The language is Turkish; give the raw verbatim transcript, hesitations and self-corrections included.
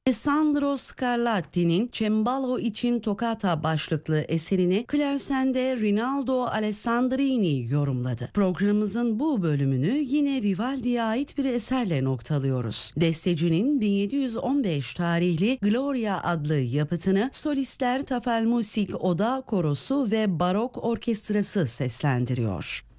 Alessandro Scarlatti'nin Cembalo için Toccata başlıklı eserini Clavecende Rinaldo Alessandrini yorumladı. Programımızın bu bölümünü yine Vivaldi'ye ait bir eserle noktalıyoruz. Bestecinin bin yedi yüz on beş tarihli Gloria adlı yapıtını solistler Tafelmusik Oda Korosu ve Barok Orkestrası seslendiriyor.